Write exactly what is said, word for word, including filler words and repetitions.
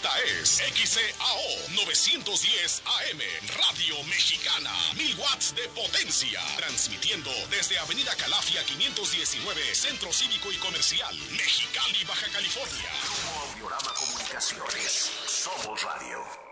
Esta es X E A O novecientos diez A M, Radio Mexicana, mil watts de potencia, transmitiendo desde Avenida Calafia quinientos diecinueve, Centro Cívico y Comercial, Mexicali, Baja California. Grupo Audiorama Comunicaciones. Somos radio.